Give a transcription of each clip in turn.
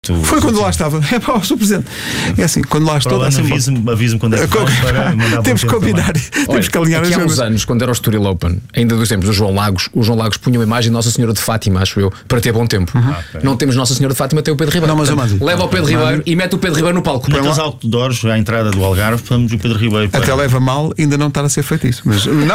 Foi quando lá estava. É pá, o Sr. Presidente. É assim, quando lá estou. Avise-me quando é que vai para mandar. Temos que combinar. Temos que alinhar aqui há uns anos, quando era o Estoril Open, ainda dos tempos do João Lagos, o João Lagos punha uma imagem de Nossa Senhora de Fátima, acho eu, para ter bom tempo. Não temos Nossa Senhora de Fátima, tem o Pedro Ribeiro. Não, mas portanto, leva o Pedro Ribeiro e mete o Pedro Ribeiro no palco. Naqueles outdoors à entrada do Algarve, vamos o Pedro Ribeiro. Até leva mal ainda não estar a ser feito isso.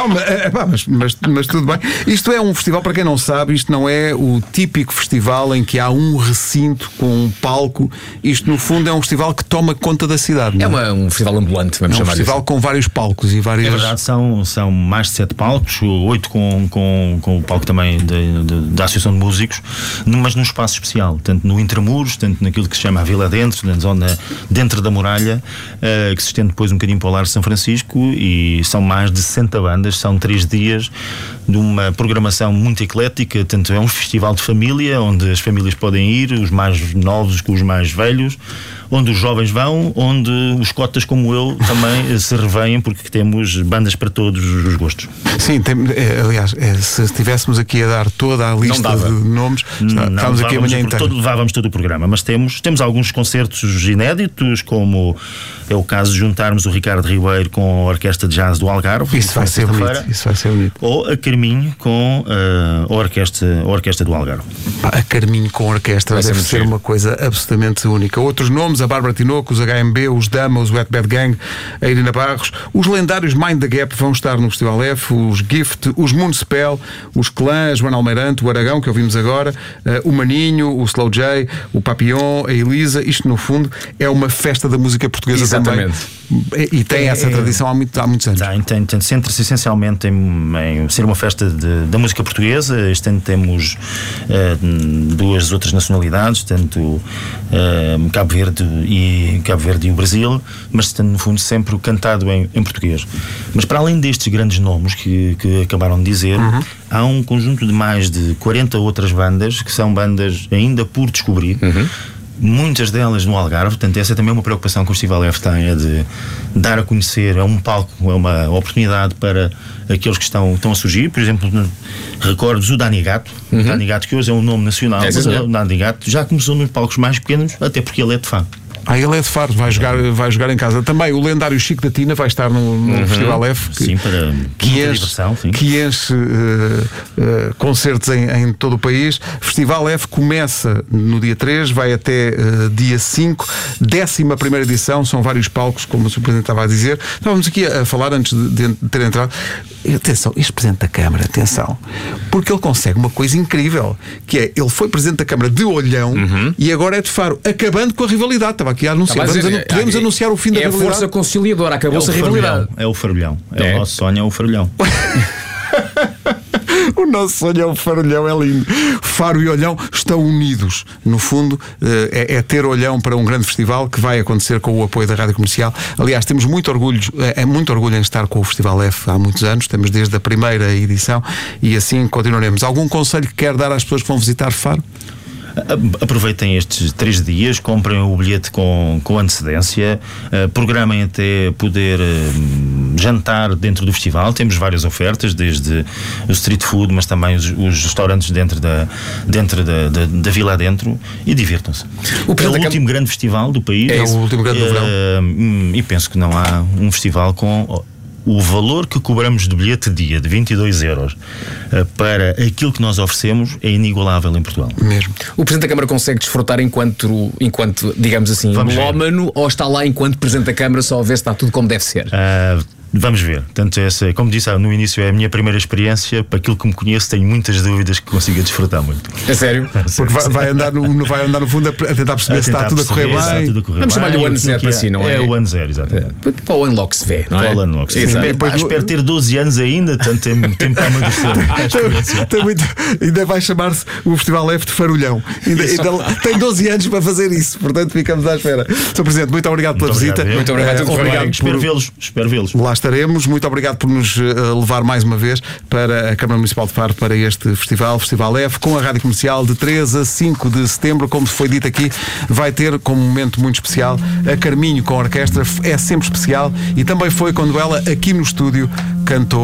Mas tudo bem. Isto é um festival, para quem não sabe, isto não é o típico festival em que há um recinto com um palco. Isto, no fundo, é um festival que toma conta da cidade. É um festival ambulante, vamos chamar. É um festival com vários palcos e várias. É verdade, são mais de 7 palcos, 8 com o palco também da Associação de Músicos, mas num espaço especial, tanto no Intramuros, tanto naquilo que se chama a Vila Dentro, na zona dentro da muralha, que se estende depois um bocadinho para o Largo de São Francisco, e são mais de 60 bandas, são 3 dias de uma programação muito eclética. Tanto é um festival de família, onde as famílias podem ir, os mais novos com os mais velhos, onde os jovens vão, onde os cotas como eu também se revêem, porque temos bandas para todos os gostos. Sim, aliás, se estivéssemos aqui a dar toda a lista de nomes, estávamos aqui amanhã inteira. Levávamos todo o programa, mas temos alguns concertos inéditos, como é o caso de juntarmos o Ricardo Ribeiro com a Orquestra de Jazz do Algarve. Isso vai ser bonito. Ou a Carminho com a Orquestra do Algarve. A Carminho com a orquestra deve ser uma coisa absolutamente única. Outros nomes: a Bárbara Tinoco, os HMB, os Dama, os Wet Bad Gang, a Irina Barros, os lendários Mind the Gap vão estar no Festival F, os Gift, os Moonspell, os Clãs, Joana Almeirante, o Aragão, que ouvimos agora, o Maninho, o Slow J, o Papillon, a Elisa. Isto, no fundo, é uma festa da música portuguesa. Exatamente. Também. E tem essa tradição há muitos anos. Centra-se essencialmente em ser uma festa da música portuguesa. Este ano temos 2 outras nacionalidades, tanto Cabo Verde e o Brasil, mas no fundo sempre cantado em português. Mas para além destes grandes nomes que acabaram de dizer, há um conjunto de mais de 40 outras bandas, que são bandas ainda por descobrir. Muitas delas no Algarve. Portanto, essa também é uma preocupação que o Festival F tem, é de dar a conhecer, é um palco, é uma oportunidade para aqueles que estão a surgir. Por exemplo, recordo o Dani Gato, Dani Gato, que hoje é um nome nacional, mas o Dani Gato já começou nos palcos mais pequenos, até porque ele é de Faro. Ele é de Faro, vai jogar em casa. Também o lendário Chico da Tina vai estar no Festival F, que enche concertos em todo o país. Festival F começa no dia 3, vai até dia 5, 11ª edição, são vários palcos, como o Sr. Presidente estava a dizer. Estávamos aqui a falar antes de ter entrado. Atenção, este Presidente da Câmara, atenção, porque ele consegue uma coisa incrível, que é, ele foi Presidente da Câmara de Olhão e agora é de Faro, acabando com a rivalidade. Estava aqui a anunciar. Podemos anunciar o fim da rivalidade. É a força conciliadora, acabou-se a rivalidade. É o farolhão. O nosso sonho é o farolhão. O nosso sonho é o farolhão, é lindo. Faro e Olhão estão unidos. No fundo, é ter Olhão para um grande festival que vai acontecer com o apoio da Rádio Comercial. Aliás, temos muito orgulho em estar com o Festival F há muitos anos. Temos desde a primeira edição e assim continuaremos. Algum conselho que quer dar às pessoas que vão visitar Faro? Aproveitem estes 3 dias, comprem o bilhete com antecedência, programem até poder jantar dentro do festival. Temos várias ofertas, desde o street food, mas também os restaurantes dentro da vila dentro, e divirtam-se. É o último grande festival do país. É o último grande do verão. E penso que não há um festival com o valor que cobramos de bilhete dia, de 22 euros, para aquilo que nós oferecemos, é inigualável em Portugal. Mesmo. O Presidente da Câmara consegue desfrutar enquanto digamos assim, melómano, ou está lá enquanto Presidente da Câmara só a ver se está tudo como deve ser? Vamos ver. Portanto, como disse no início, é a minha primeira experiência. Para aquilo que me conheço, tenho muitas dúvidas que consiga desfrutar muito. É sério? Porque vai andar no fundo a tentar perceber se está tudo a correr bem. Vamos chamar-lhe o ano 0 para si, não é? É o ano 0, exatamente. Para o ano logo se vê, não é? Para o ano logo se vê. Espero ter 12 anos ainda, tanto tempo para amadurecer. Ainda vai chamar-se o Festival F de Farolhão. Tem 12 anos para fazer isso, portanto ficamos à espera. Sr. Presidente, muito obrigado pela visita. Muito obrigado. Espero vê-los. Lá estaremos. Muito obrigado por nos levar mais uma vez para a Câmara Municipal de Faro, para este festival F, com a Rádio Comercial, de 3 a 5 de setembro. Como foi dito aqui, vai ter como momento muito especial a Carminho com a orquestra. É sempre especial, e também foi quando ela, aqui no estúdio, cantou